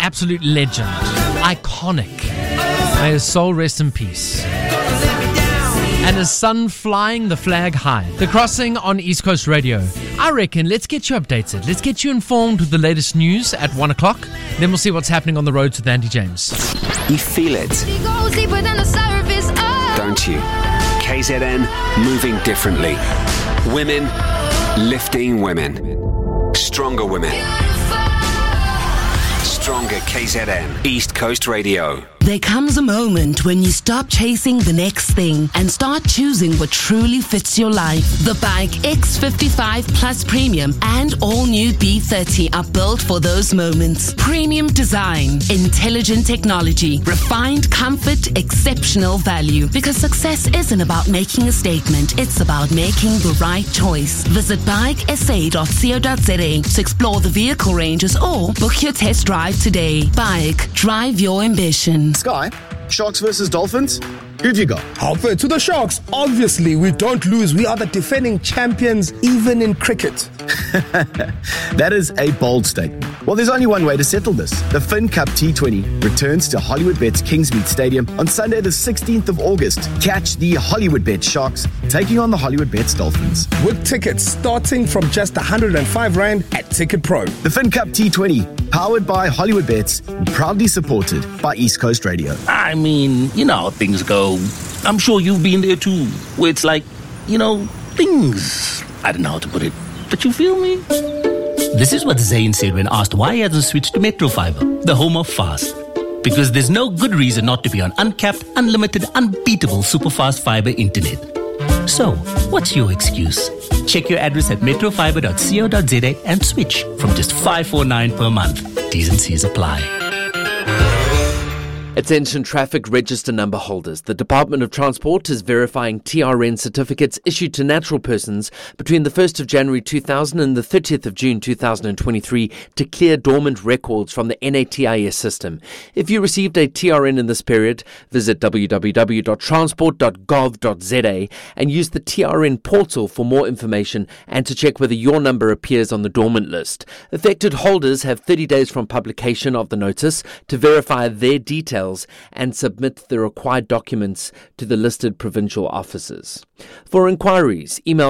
absolute legend. Iconic. May his soul rest in peace. And his son flying the flag high. The Crossing on East Coast Radio. I reckon let's get you updated. Let's get you informed with the latest news at 1 o'clock. Then we'll see what's happening on the roads with Andy James. You feel it, don't you? KZN, moving differently. Women, lifting women. Stronger women. Stronger KZN, East Coast Radio. There comes a moment when you stop chasing the next thing and start choosing what truly fits your life. The Bike X55 Plus Premium and all new B30 are built for those moments. Premium design, intelligent technology, refined comfort, exceptional value. Because success isn't about making a statement, it's about making the right choice. Visit bikesa.co.za to explore the vehicle ranges or book your test drive today. Bike, drive your ambition. Sky, Sharks versus Dolphins? Who've you got? I'll bet to the Sharks. Obviously, we don't lose. We are the defending champions, even in cricket. That is a bold statement. Well, there's only one way to settle this. The Fin Cup T20 returns to Hollywoodbets Kingsmead Stadium on Sunday the 16th of August. Catch the Hollywoodbets Sharks taking on the Hollywoodbets Dolphins. With tickets starting from just 105 Rand at Ticket Pro. The Fin Cup T20, powered by Hollywoodbets and proudly supported by East Coast Radio. I mean, you know how things go. I'm sure you've been there too, where it's like, things. I don't know how to put it, but you feel me? This is what Zayn said when asked why he hasn't switched to Metro Fiber, the home of fast. Because there's no good reason not to be on uncapped, unlimited, unbeatable superfast fiber internet. So, what's your excuse? Check your address at metrofiber.co.za and switch from just $549 per month. T's and C's apply. Attention traffic register number holders. The Department of Transport is verifying TRN certificates issued to natural persons between the 1st of January 2000 and the 30th of June 2023 to clear dormant records from the NATIS system. If you received a TRN in this period, visit www.transport.gov.za and use the TRN portal for more information and to check whether your number appears on the dormant list. Affected holders have 30 days from publication of the notice to verify their details and submit the required documents to the listed provincial offices. For inquiries, email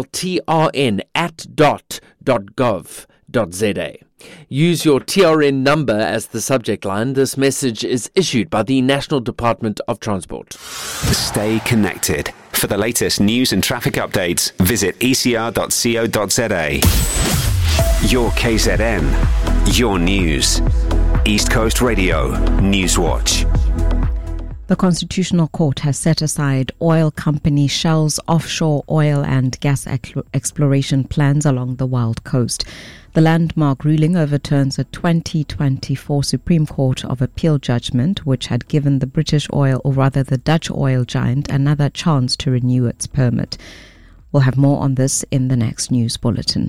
trn@dot.gov.za. Use your TRN number as the subject line. This message is issued by the National Department of Transport. Stay connected. For the latest news and traffic updates, visit ecr.co.za. Your KZN, your news. East Coast Radio, Newswatch. The Constitutional Court has set aside oil company Shell's offshore oil and gas exploration plans along the Wild Coast. The landmark ruling overturns a 2024 Supreme Court of Appeal judgment which had given the British oil, or rather the Dutch oil giant, another chance to renew its permit. We'll have more on this in the next news bulletin.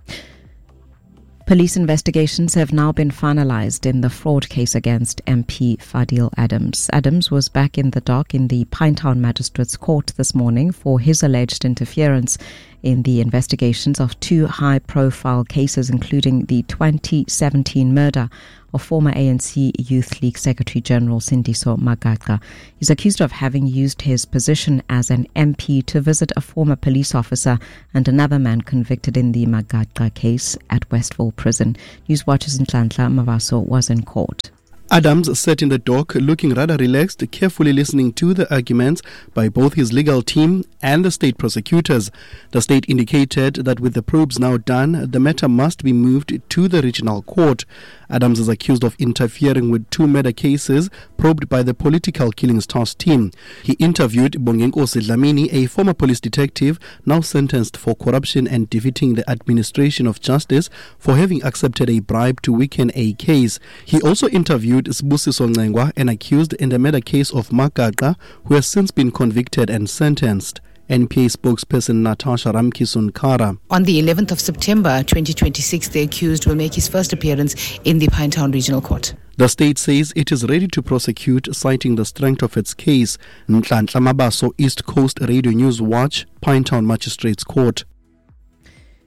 Police investigations have now been finalized in the fraud case against MP Fadil Adams. Adams was back in the dock in the Pinetown Magistrates Court this morning for his alleged interference in the investigations of two high-profile cases, including the 2017 murder of former ANC Youth League Secretary-General Sindiso Magaqa. He's accused of having used his position as an MP to visit a former police officer and another man convicted in the Magaqa case at Westville Prison. Newswatch's Nhlanhla Mavaso was in court. Adams sat in the dock looking rather relaxed, carefully listening to the arguments by both his legal team and the state prosecutors. The state indicated that with the probes now done, the matter must be moved to the regional court. Adams is accused of interfering with two murder cases probed by the Political Killings Task Team. He interviewed Bongenkosi Dlamini, a former police detective now sentenced for corruption and defeating the administration of justice for having accepted a bribe to weaken a case. He also interviewed Sibusiso Ngengwa, an accused in the murder case of Magaqa, who has since been convicted and sentenced. NPA spokesperson Natasha Ramkisunkara. On the 11th of September 2026, the accused will make his first appearance in the Pinetown Regional Court. The state says it is ready to prosecute, citing the strength of its case. Nhlanhla Mabaso, East Coast Radio News Watch, Pinetown Magistrates Court.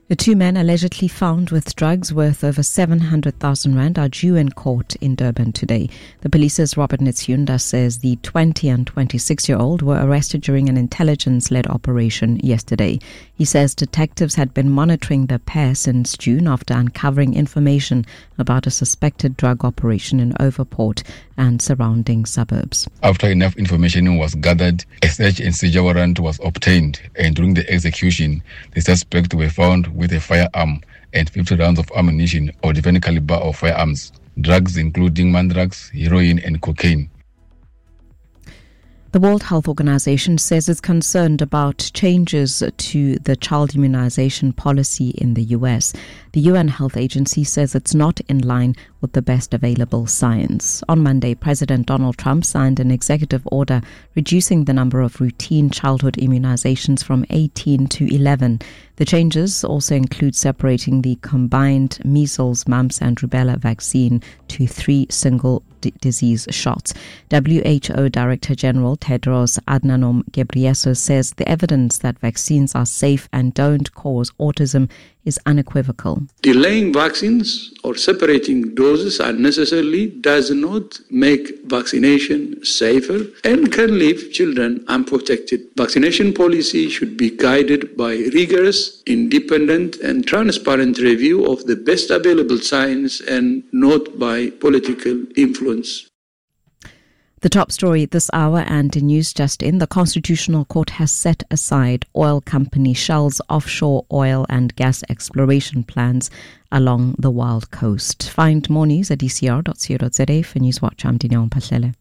The two men allegedly found with drugs worth over 700,000 rand are due in court in Durban today. The police's Robert Nitsyunda says the 20 and 26-year-old were arrested during an intelligence-led operation yesterday. He says detectives had been monitoring the pair since June after uncovering information about a suspected drug operation in Overport and surrounding suburbs. After enough information was gathered, a search and seizure warrant was obtained, and during the execution, the suspects were found with a firearm and 50 rounds of ammunition of different caliber of firearms, drugs including mandrax, heroin and cocaine. The World Health Organization says it's concerned about changes to the child immunization policy in the US. The UN Health Agency says it's not in line with the best available science. On Monday, President Donald Trump signed an executive order reducing the number of routine childhood immunizations from 18 to 11. The changes also include separating the combined measles, mumps and rubella vaccine to 3 single disease shots. WHO Director General Tedros Adhanom Ghebreyesus says the evidence that vaccines are safe and don't cause autism is unequivocal. Delaying vaccines or separating doses unnecessarily does not make vaccination safer and can leave children unprotected. Vaccination policy should be guided by rigorous, independent and transparent review of the best available science and not by political influence. The top story this hour and in news just in, the Constitutional Court has set aside oil company Shell's offshore oil and gas exploration plans along the Wild Coast. Find more news at ecr.co.za. For Newswatch, I'm Dineo Mpahlele.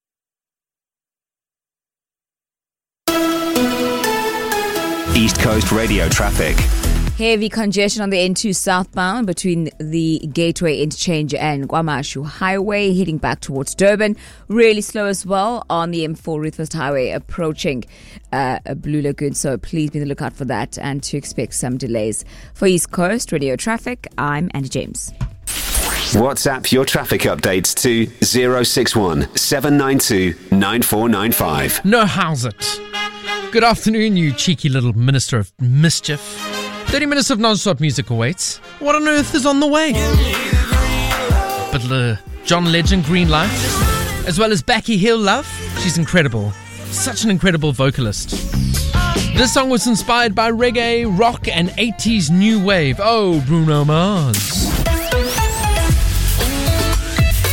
East Coast Radio traffic. Heavy congestion on the N2 southbound between the Gateway Interchange and KwaMashu Highway heading back towards Durban. Really slow as well on the M4 Roothwest Highway approaching Blue Lagoon. So please be on the lookout for that and to expect some delays. For East Coast Radio Traffic, I'm Andy James. WhatsApp your traffic updates to 061 792 9495. No, how's it? Good afternoon, you cheeky little minister of mischief. 30 minutes of non-stop music awaits. What on earth is on the way? But John Legend, Green Life, as well as Becky Hill, Love. She's incredible. Such an incredible vocalist. This song was inspired by reggae, rock, and 80s new wave. Oh, Bruno Mars.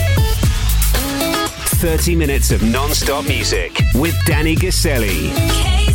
30 minutes of non-stop music with Danny Gaselli.